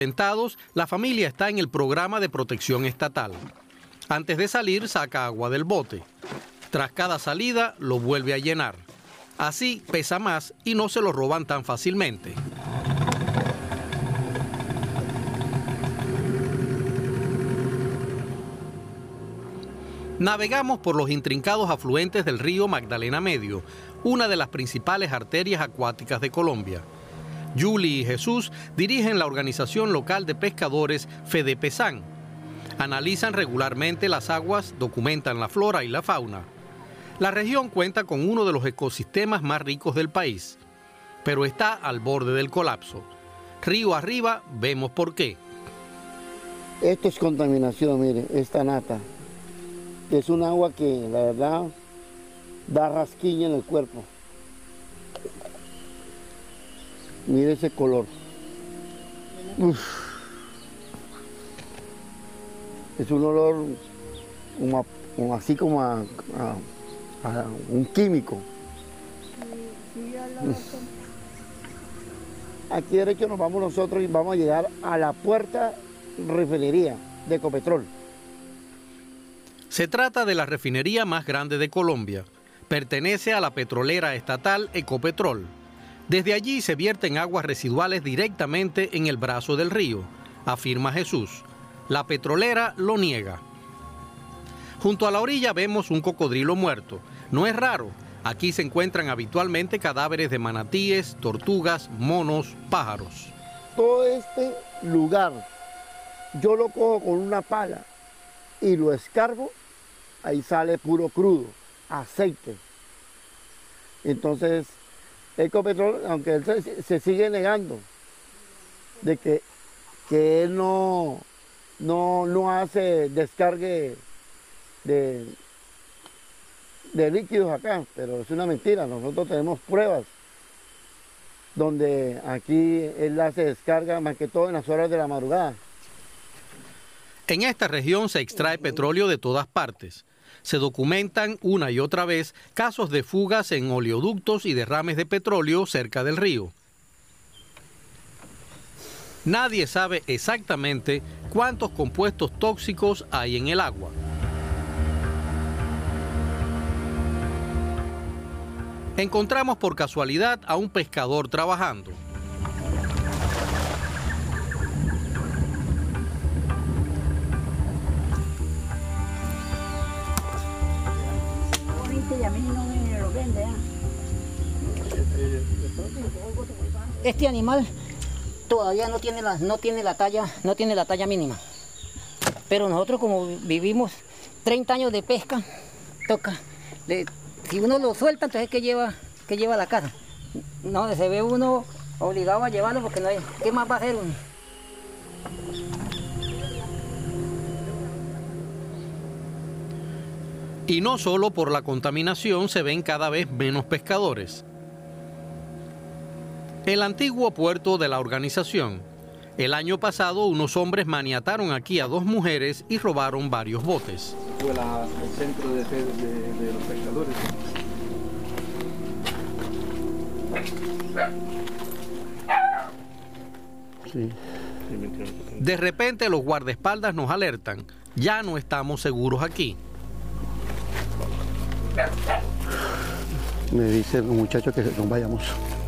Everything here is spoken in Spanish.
Sentados, la familia está en el programa de protección estatal. Antes de salir, saca agua del bote. Tras cada salida, lo vuelve a llenar. Así pesa más y no se lo roban tan fácilmente. Navegamos por los intrincados afluentes del río Magdalena Medio, una de las principales arterias acuáticas de Colombia. Yuli y Jesús dirigen la organización local de pescadores FEDEPESAN. Analizan regularmente las aguas, documentan la flora y la fauna. La región cuenta con uno de los ecosistemas más ricos del país, pero está al borde del colapso. Río arriba vemos por qué. Esto es contaminación, mire, esta nata. Es un agua que la verdad da rasquiña en el cuerpo. Mire ese color. Uf. Es un olor así como a un químico. Aquí derecho nos vamos nosotros y vamos a llegar a la puerta refinería de Ecopetrol. Se trata de la refinería más grande de Colombia. Pertenece a la petrolera estatal Ecopetrol. Desde allí se vierten aguas residuales directamente en el brazo del río, afirma Jesús. La petrolera lo niega. Junto a la orilla vemos un cocodrilo muerto. No es raro. Aquí se encuentran habitualmente cadáveres de manatíes, tortugas, monos, pájaros. Todo este lugar yo lo cojo con una pala y lo escarbo, ahí sale puro crudo, aceite. Entonces, Ecopetrol, aunque él se sigue negando de que él no hace descargue de líquidos acá, pero es una mentira. Nosotros tenemos pruebas donde aquí él hace descarga más que todo en las horas de la madrugada. En esta región se extrae petróleo de todas partes. Se documentan una y otra vez casos de fugas en oleoductos y derrames de petróleo cerca del río. Nadie sabe exactamente cuántos compuestos tóxicos hay en el agua. Encontramos por casualidad a un pescador trabajando. Este animal todavía no tiene la talla mínima. Pero nosotros, como vivimos 30 años de pesca, toca. Si uno lo suelta, entonces ¿qué lleva a la casa? No, se ve uno obligado a llevarlo porque no hay. ¿Qué más va a hacer uno? Y no solo por la contaminación se ven cada vez menos pescadores. El antiguo puerto de la organización. El año pasado unos hombres maniataron aquí a 2 mujeres y robaron varios botes. Fue el centro de los pescadores. Sí. De repente los guardaespaldas nos alertan. Ya no estamos seguros aquí. Me dicen los muchachos que nos vayamos.